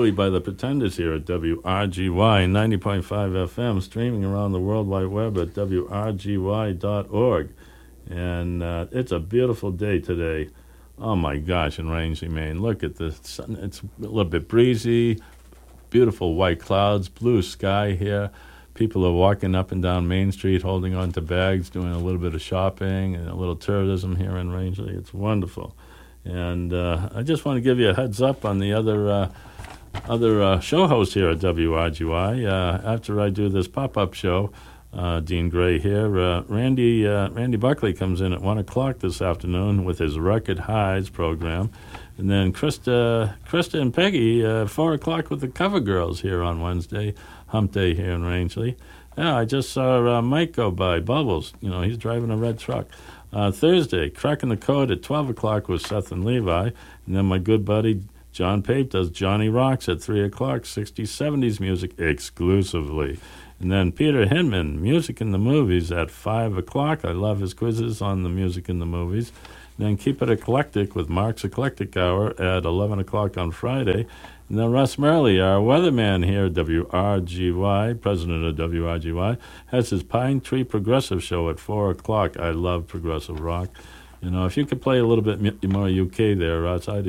Bowie by the Pretenders here at WRGY 90.5 FM, streaming around the World Wide Web at WRGY.org. And it's a beautiful day today. Oh my gosh, in Rangeley, Maine. Look at the sun. It's a little bit breezy, beautiful white clouds, blue sky here. People are walking up and down Main Street, holding on to bags, doing a little bit of shopping and a little tourism here in Rangeley. It's wonderful. And I just want to give you a heads up on the other show host here at WRGY. After I do this pop-up show, Dean Gray here, Randy Buckley comes in at 1 o'clock this afternoon with his Record Highs program. And then Krista and Peggy at 4 o'clock with the Cover Girls here on Wednesday, Hump Day here in Rangeley. Yeah, I just saw Mike go by, Bubbles. You know, he's driving a red truck. Thursday, Cracking the Code at 12 o'clock with Seth and Levi. And then my good buddy John Pape does Johnny Rocks at 3 o'clock, 60s, 70s music exclusively. And then Peter Hinman, Music in the Movies at 5 o'clock. I love his quizzes on the music in the movies. And then Keep It Eclectic with Mark's Eclectic Hour at 11 o'clock on Friday. And then Russ Murley, our weatherman here at WRGY, president of WRGY, has his Pine Tree Progressive Show at 4 o'clock. I love progressive rock. You know, if you could play a little bit more UK there, Russ, I'd